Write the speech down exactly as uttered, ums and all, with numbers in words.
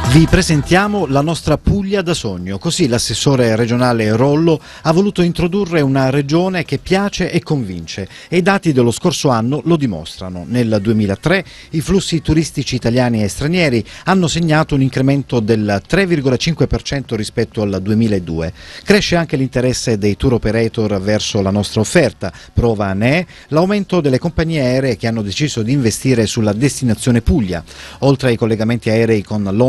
Vi presentiamo la nostra Puglia da sogno, così l'assessore regionale Rollo ha voluto introdurre una regione che piace e convince e i dati dello scorso anno lo dimostrano. Nel duemilatré i flussi turistici italiani e stranieri hanno segnato un incremento del tre virgola cinque per cento rispetto al duemiladue. Cresce anche l'interesse dei tour operator verso la nostra offerta, prova ne è l'aumento delle compagnie aeree che hanno deciso di investire sulla destinazione Puglia. Oltre ai collegamenti aerei con Londra